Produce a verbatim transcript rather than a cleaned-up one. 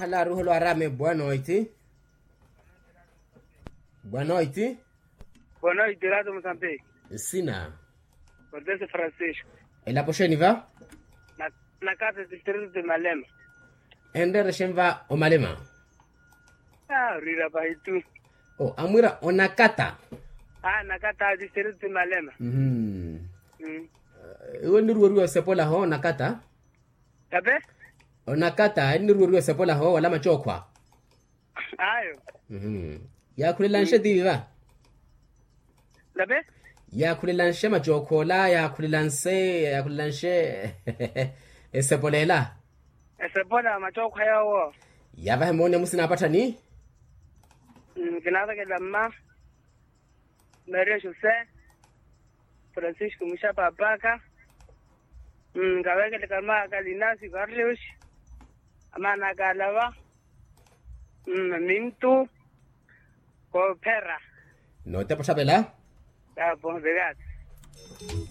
hala ruho lo arame boa noite. Boa noite. Boa noite, Rádio Moçambique. Sina. Cortese Francisco. Ela posheni va? Na, na casa do distrito de Malema. Ender shenva o malema. Ah, rira bahitu. Oh, amwira onakata. Ah, na kata distrito de Malema. Mhm. Mm. Iwe niruweruwe sepola ho nakata? Tabe? Onakata niruweruwe sepola ho wala machokwa. Ayo. Mhm. Ya kulilanshe divi va? Tabe? Ya kulilanshe machokola, ya kulilanse, ya kulilanshe sepolela. Ese bona machoko yao. Ya va hemone musina pata ni? Mm, kinada ke lamma. Maria Jose. Francisco Mushapa Baka. Mm, kaweke kama kalinasi Carlos. Amana Galawa. Mm, Mintu. Ko Pera. No te pasabela? Ah, bon, regarde.